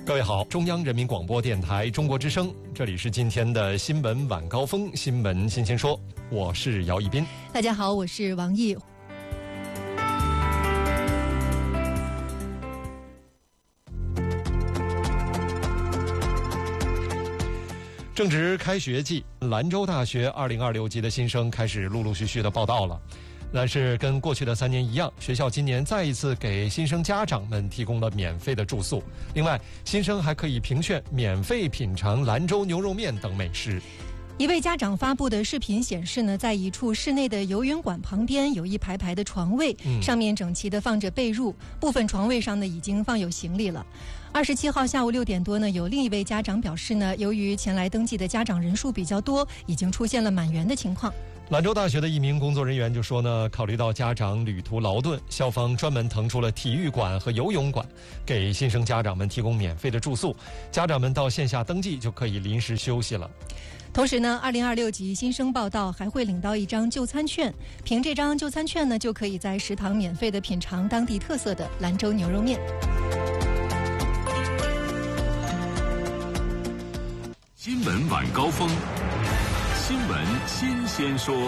各位好，中央人民广播电台中国之声，这里是今天的新闻晚高峰，新闻新鲜说，我是姚一斌。 大家好，我是王毅。 正值开学季，兰州大学2026级的新生开始陆陆续续的报到了。但是跟过去的3年一样，学校今年再一次给新生家长们提供了免费的住宿。另外，新生还可以凭券免费品尝兰州牛肉面等美食。 一位家长发布的视频显示呢，在一处室内的游泳馆旁边有一排排的床位，上面整齐地放着被褥，部分床位上呢已经放有行李了。27号下午6点多呢，有另一位家长表示呢，由于前来登记的家长人数比较多，已经出现了满员的情况。 兰州大学的一名工作人员就说呢，考虑到家长旅途劳顿，校方专门腾出了体育馆和游泳馆，给新生家长们提供免费的住宿，家长们到线下登记就可以临时休息了。 同时呢，2026级新生报到还会领到一张就餐券，凭这张就餐券呢，就可以在食堂免费的品尝当地特色的兰州牛肉面。 新闻晚高峰，新闻新鲜说。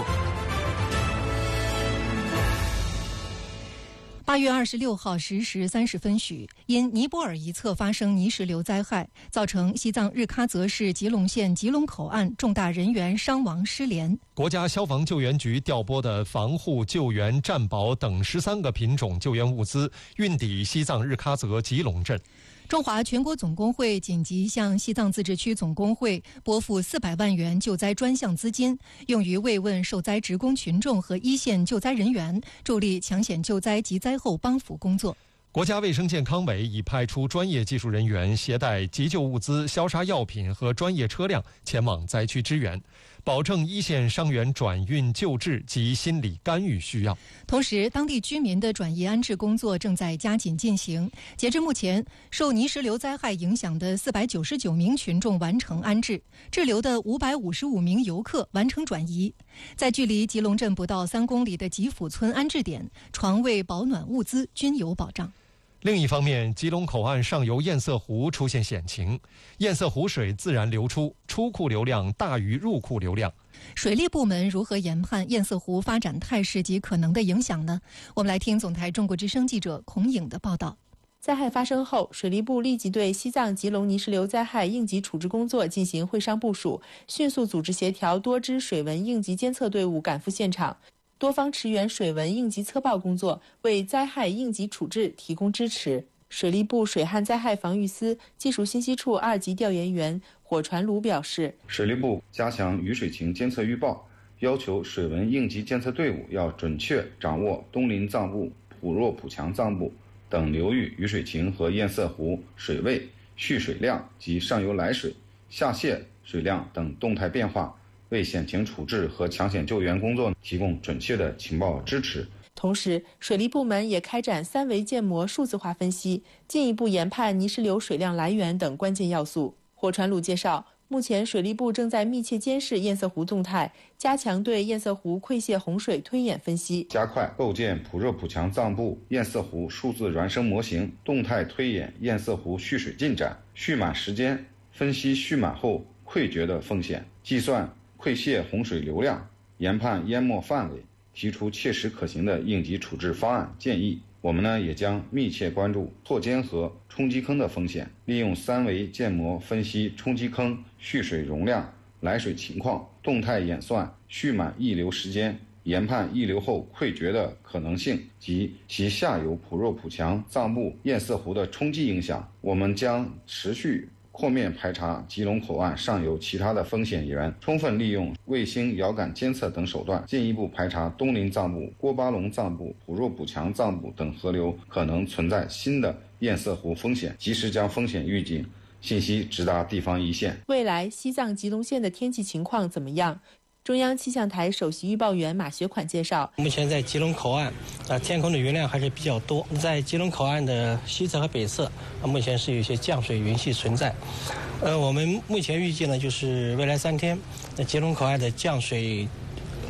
8月26号10时30分许，因尼泊尔一侧发生泥石流灾害，造成西藏日喀则市吉隆县吉隆口岸重大人员伤亡失联。 国家消防救援局调拨的防护、救援、战保等13个品种救援物资运抵西藏日喀则吉隆镇。 中华全国总工会紧急向西藏自治区总工会拨付400万元救灾专项资金，用于慰问受灾职工群众和一线救灾人员，助力抢险救灾及灾后帮扶工作。 国家卫生健康委已派出专业技术人员携带急救物资、消杀药品和专业车辆前往灾区支援，保证一线伤员转运救治及心理干预需要。 同时，当地居民的转移安置工作正在加紧进行。截至目前，受泥石流灾害影响的499名群众完成安置，滞留的555名游客完成转移。在距离吉隆镇不到3公里的吉府村安置点，床位、保暖物资均有保障。 另一方面，吉隆口岸上游堰塞湖出现险情，堰塞湖水自然流出，出库流量大于入库流量。 水利部门如何研判堰塞湖发展态势及可能的影响呢？我们来听总台中国之声记者孔颖的报道。 灾害发生后，水利部立即对西藏吉隆泥石流灾害应急处置工作进行会商部署，迅速组织协调多支水文应急监测队伍赶赴现场，多方驰援水文应急测报工作，为灾害应急处置提供支持。水利部水旱灾害防御司技术信息处2级调研员火传鲁表示， 水利部加强雨水情监测预报，要求水文应急监测队伍要准确掌握东林藏布、普若普强藏布等流域雨水情和堰塞湖水位、蓄水量及上游来水、下泄水量等动态变化，为险情处置和抢险救援工作提供准确的情报支持。 同时，水利部门也开展3维建模数字化分析，进一步研判泥石流水量来源等关键要素。火传鲁介绍，目前水利部正在密切监视堰塞湖动态，加强对堰塞湖溃泻洪水推演分析， 加快构建普热普强藏布堰塞湖数字孪生模型，动态推演堰塞湖蓄水进展、蓄满时间，分析蓄满后溃决的风险，计算溃泻洪水流量，研判淹没范围，提出切实可行的应急处置方案建议。我们也将密切关注错间河、冲击坑的风险，利用3维建模分析冲击坑蓄水容量、来水情况，动态演算蓄满溢流时间，研判溢流后溃决的可能性及其下游普若普强藏布堰塞湖的冲击影响。我们将持续扩面排查吉隆口岸上游其他的风险源，充分利用卫星遥感监测等手段，进一步排查东林藏布、郭巴龙藏布、普若普强藏布等河流可能存在新的堰塞湖风险，及时将风险预警信息直达地方一线。 未来西藏吉隆县的天气情况怎么样？中央气象台首席预报员马学款介绍， 目前在吉隆口岸天空的云量还是比较多，在吉隆口岸的西侧和北侧目前是有一些降水云系存在。我们目前预计呢，就是未来3天吉隆口岸的降水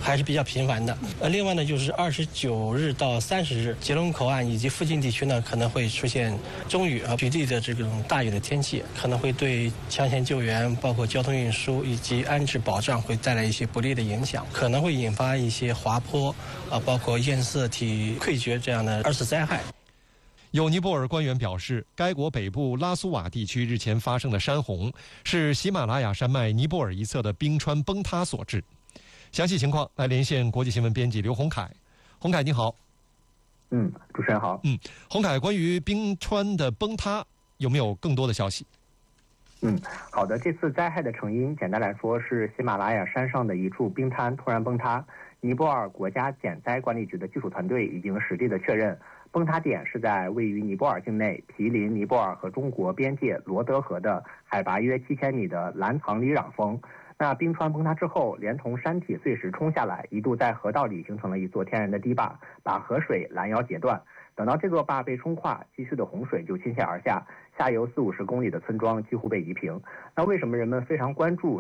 还是比较频繁的。另外呢，就是29日到30日，吉隆口岸以及附近地区呢可能会出现中雨局地的这种大雨的天气，可能会对抢险救援、包括交通运输以及安置保障会带来一些不利的影响，可能会引发一些滑坡包括堰塞体溃决这样的二次灾害。 有尼泊尔官员表示，该国北部拉苏瓦地区日前发生的山洪是喜马拉雅山脉尼泊尔一侧的冰川崩塌所致。详细情况来连线国际新闻编辑刘洪凯。洪凯，你好。 主持人好。 洪凯，关于冰川的崩塌有没有更多的消息？ 好的。这次灾害的成因，简单来说是喜马拉雅山上的一处冰滩突然崩塌。尼泊尔国家减灾管理局的技术团队已经实地的确认，崩塌点是在位于尼泊尔境内毗邻尼泊尔和中国边界罗德河的海拔约7000米的兰藏里壤峰。那冰川崩塌之后，连同山体碎石冲下来，一度在河道里形成了一座天然的堤坝，把河水拦腰截断。等到这座坝被冲垮，积蓄的洪水就倾泻而下，下游40-50公里的村庄几乎被夷平。那为什么人们非常关注